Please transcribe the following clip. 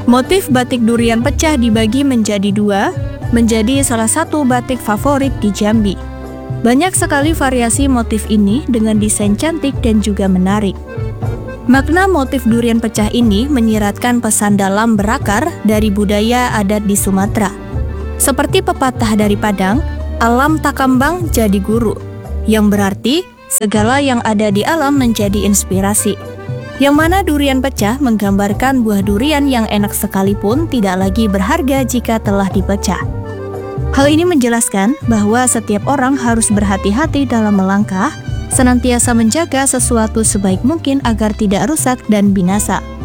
Motif batik durian pecah dibagi menjadi dua, menjadi salah satu batik favorit di Jambi. Banyak sekali variasi motif ini dengan desain cantik dan juga menarik. Makna motif durian pecah ini menyiratkan pesan dalam berakar dari budaya adat di Sumatera. Seperti pepatah dari Padang, alam tak kembang jadi guru, yang berarti segala yang ada di alam menjadi inspirasi. Yang mana durian pecah menggambarkan buah durian yang enak sekalipun tidak lagi berharga jika telah dipecah. Hal ini menjelaskan bahwa setiap orang harus berhati-hati dalam melangkah, senantiasa menjaga sesuatu sebaik mungkin agar tidak rusak dan binasa.